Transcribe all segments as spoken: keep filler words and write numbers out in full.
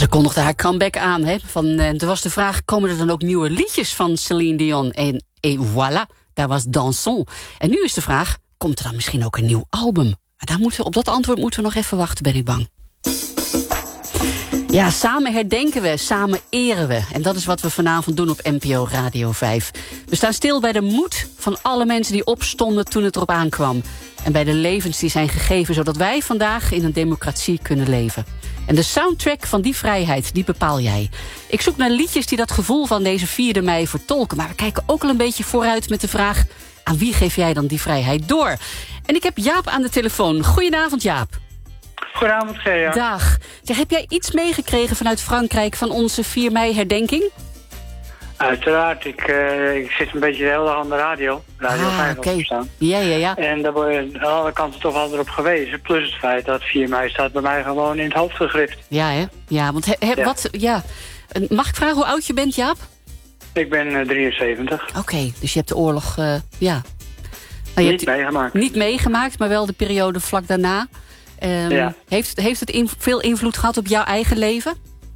kondigde haar comeback aan. Hè? Van, uh, er was de vraag, komen er dan ook nieuwe liedjes van Céline Dion? En et voilà, daar was Dansons. En nu is de vraag, komt er dan misschien ook een nieuw album? Maar daar moeten we, op dat antwoord moeten we nog even wachten, ben ik bang. Ja, samen herdenken we, samen eren we. En dat is wat we vanavond doen op N P O Radio vijf. We staan stil bij de moed van alle mensen die opstonden toen het erop aankwam. En bij de levens die zijn gegeven, zodat wij vandaag in een democratie kunnen leven. En de soundtrack van die vrijheid, die bepaal jij. Ik zoek naar liedjes die dat gevoel van deze vierde mei vertolken. Maar we kijken ook al een beetje vooruit met de vraag, aan wie geef jij dan die vrijheid door? En ik heb Jaap aan de telefoon. Goedenavond, Jaap. Goedenavond, Gea. Dag. Zeg, heb jij iets meegekregen vanuit Frankrijk van onze vier mei herdenking? Uiteraard. Ik, uh, ik zit een beetje de hele dag aan de radio. Radio ah, vijf oké. op staan. Ja, ja, ja. En daar word je aan alle kanten toch al erop gewezen. Plus het feit dat vier mei staat bij mij gewoon in het hoofd gegrift. Ja, hè? Ja, want he, he, ja. wat... Ja. Mag ik vragen hoe oud je bent, Jaap? Ik ben uh, drieënzeventig. Oké, okay, dus je hebt de oorlog... Uh, ja. Nou, je niet hebt meegemaakt. Niet meegemaakt, maar wel de periode vlak daarna. Um, ja. Heeft, heeft het in, veel invloed gehad op jouw eigen leven?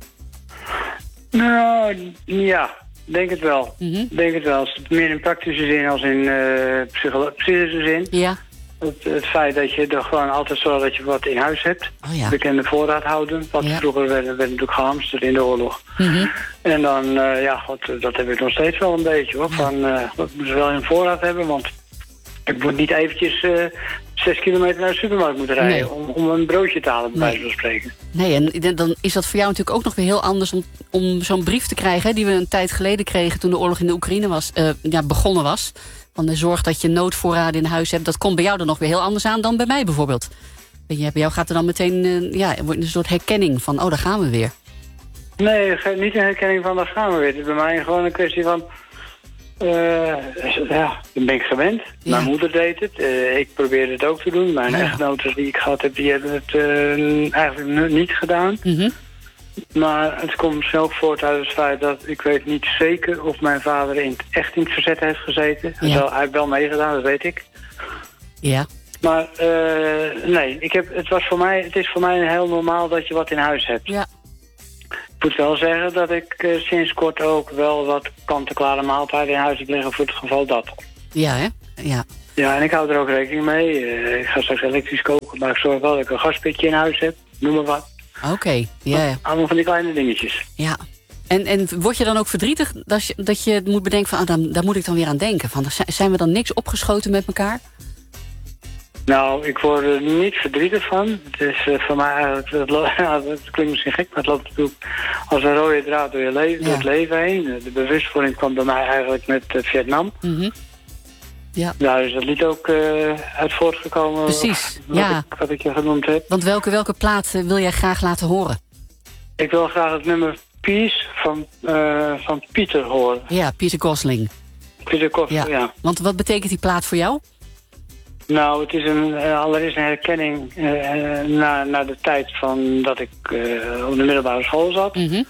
Nou, ja... Denk het wel. Mm-hmm. Denk het wel. Meer in praktische zin als in uh, psycholo- psychische zin. Ja. Het, het feit dat je er gewoon altijd zorgt dat je wat in huis hebt. Oh, ja. Bekende voorraad houden. Wat ja. vroeger werd, werd natuurlijk gehamsterd in de oorlog. Mm-hmm. En dan, uh, ja, God, dat heb ik nog steeds wel een beetje hoor. Ja. Van, uh, dat moeten we wel in voorraad hebben, want ik moet niet eventjes uh, zes kilometer naar de supermarkt moeten rijden Nee. om, om een broodje te halen, bij wijze van spreken. Nee, en dan is dat voor jou natuurlijk ook nog weer heel anders om, om zo'n brief te krijgen, hè, die we een tijd geleden kregen toen de oorlog in de Oekraïne was, uh, ja, begonnen was. Van de zorg dat je noodvoorraden in huis hebt, dat komt bij jou dan nog weer heel anders aan dan bij mij bijvoorbeeld. Weet je, bij jou gaat er dan meteen uh, ja, een soort herkenning van, oh, daar gaan we weer. Nee, niet een herkenning van, daar gaan we weer. Het is bij mij gewoon een kwestie van, Uh, ja, dan ben ik gewend. Ja. Mijn moeder deed het. Uh, ik probeerde het ook te doen. Mijn ja. echtgenoten die ik gehad heb, die hebben het uh, eigenlijk niet gedaan. Mm-hmm. Maar het komt zelf voort uit het feit dat ik weet niet zeker of mijn vader in het, echt in het verzet heeft gezeten. Ja. Hij heeft wel meegedaan, dat weet ik. Ja. Maar uh, nee, ik heb, het, was voor mij, het is voor mij heel normaal dat je wat in huis hebt. Ja. Ik moet wel zeggen dat ik uh, sinds kort ook wel wat kant-en-klare maaltijden in huis heb liggen voor het geval dat. Ja, hè? Ja. Ja, en ik hou er ook rekening mee. Uh, ik ga straks elektrisch koken, maar ik zorg wel dat ik een gaspitje in huis heb. Noem maar wat. Oké, okay. ja, ja. Allemaal van die kleine dingetjes. Ja. En, en word je dan ook verdrietig dat je, dat je moet bedenken van, ah, dan, daar moet ik dan weer aan denken. Van, zijn we dan niks opgeschoten met elkaar? Nou, ik word er niet verdrietig van. Het is uh, voor mij eigenlijk, het, ja, het klinkt misschien gek, maar het loopt natuurlijk als een rode draad door je leven, ja. door het leven heen. De bewustwording kwam bij mij eigenlijk met uh, Vietnam. Mm-hmm. Ja. Daar is dat lied ook uh, uit voortgekomen. Precies, wat, ja. ik, wat ik je genoemd heb. Want welke, welke plaat uh, wil jij graag laten horen? Ik wil graag het nummer Peace van, uh, van Pieter horen. Ja, Pieter Gosling. Pieter Gosling, ja. ja. Want wat betekent die plaat voor jou? Nou, het is een, uh, allereerst een herkenning uh, naar, naar de tijd van dat ik uh, op de middelbare school zat. Mm-hmm.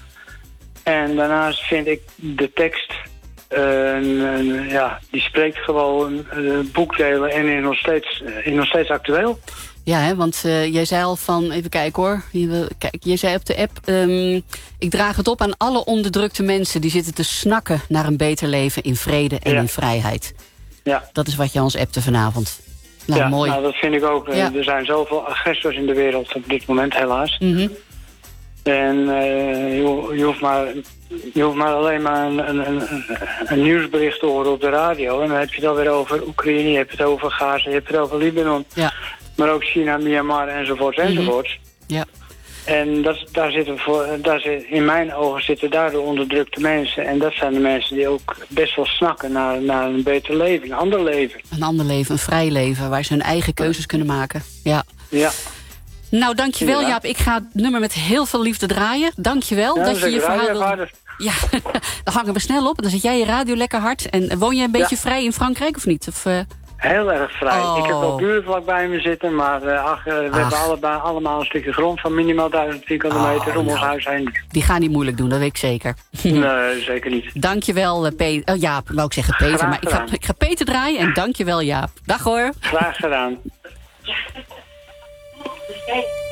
En daarnaast vind ik de tekst, uh, uh, ja, die spreekt gewoon uh, boekdelen en is nog steeds, uh, is nog steeds actueel. Ja, hè, want uh, jij zei al van, even kijken hoor, je, kijk, jij zei op de app, um, ik draag het op aan alle onderdrukte mensen die zitten te snakken naar een beter leven in vrede en ja. in vrijheid. Ja. Dat is wat je ons appte vanavond. Nou, ja, mooi. Nou, dat vind ik ook. Ja. Er zijn zoveel agressors in de wereld op dit moment, helaas. Mm-hmm. En uh, je, je, hoeft maar, je hoeft maar alleen maar een, een, een, een nieuwsbericht te horen op de radio. En dan heb je het alweer over Oekraïne, je hebt het over Gaza, je hebt het over Libanon. Ja. Maar ook China, Myanmar enzovoorts mm-hmm. enzovoorts. Ja. En dat, daar zitten voor, daar zit, in mijn ogen zitten daar de onderdrukte mensen. En dat zijn de mensen die ook best wel snakken naar, naar een beter leven, een ander leven. Een ander leven, een vrij leven, waar ze hun eigen keuzes kunnen maken. Ja. Ja. Nou, dankjewel ja. Jaap. Ik ga het nummer met heel veel liefde draaien. Dankjewel ja, dat je je verhaal... Wil... Ja, dan hangen we snel op. Dan zet jij je radio lekker hard. En woon jij een beetje ja. vrij in Frankrijk of niet? Of, uh... Heel erg vrij. Oh. Ik heb wel buren vlakbij me zitten, maar uh, ach, uh, we ach. hebben allebei, allemaal een stukje grond van minimaal duizend vierkante meter oh, om nou. ons huis heen. Die gaan niet moeilijk doen, dat weet ik zeker. Nee, zeker niet. Dankjewel, uh, Peter. Oh, Jaap, wou ik zeggen Peter, Graag maar ik ga, ik ga Peter draaien en dankjewel Jaap. Dag hoor. Graag gedaan.